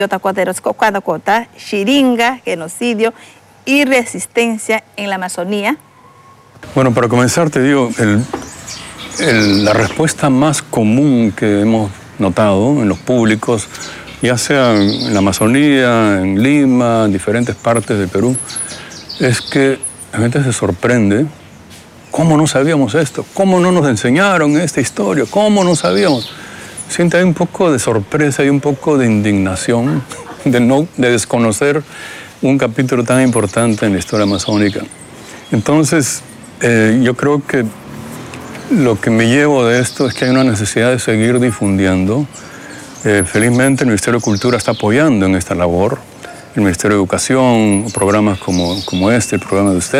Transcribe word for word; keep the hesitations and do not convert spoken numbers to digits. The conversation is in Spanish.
Yotacuateroscocuadacota, Xiringa, genocidio y resistencia en la Amazonía. Bueno, para comenzar te digo, el, el, la respuesta más común que hemos notado en los públicos, ya sea en la Amazonía, en Lima, en diferentes partes de Perú, es que la gente se sorprende. ¿Cómo no sabíamos esto? ¿Cómo no nos enseñaron esta historia? ¿Cómo no sabíamos? Siente ahí un poco de sorpresa y un poco de indignación de, no, de desconocer un capítulo tan importante en la historia amazónica. Entonces, eh, yo creo que lo que me llevo de esto es que hay una necesidad de seguir difundiendo. Eh, felizmente el Ministerio de Cultura está apoyando en esta labor. El Ministerio de Educación, programas como, como este, el programa de ustedes.